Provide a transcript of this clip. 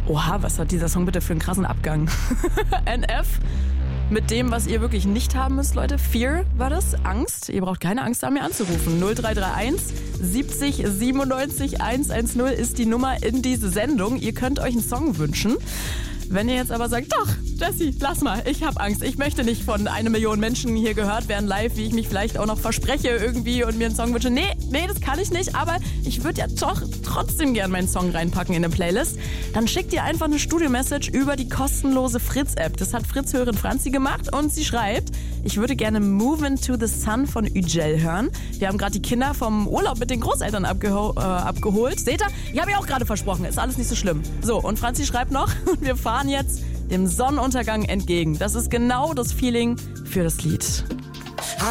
Oha, was hat dieser Song bitte für einen krassen Abgang? NF mit dem, was ihr wirklich nicht haben müsst, Leute. Fear war das, Angst. Ihr braucht keine Angst haben, mir anzurufen. 0331 70 97 110 ist die Nummer in diese Sendung. Ihr könnt euch einen Song wünschen. Wenn ihr jetzt aber sagt, doch, Jessie, lass mal, ich habe Angst. Ich möchte nicht von 1 Million Menschen hier gehört werden live, wie ich mich vielleicht auch noch verspreche irgendwie und mir einen Song wünsche. Nee, das kann ich nicht, aber ich würde ja doch trotzdem gern meinen Song reinpacken in eine Playlist. Dann schickt ihr einfach eine Studio-Message über die kostenlose Fritz-App. Das hat Fritz-Hörerin Franzi gemacht und sie schreibt, ich würde gerne Move Into the Sun von Ügel hören. Wir haben gerade die Kinder vom Urlaub mit den Großeltern abgeholt. Seht ihr? Ich habe ja auch gerade versprochen, ist alles nicht so schlimm. So, und Franzi schreibt noch, wir fahren jetzt dem Sonnenuntergang entgegen. Das ist genau das Feeling für das Lied.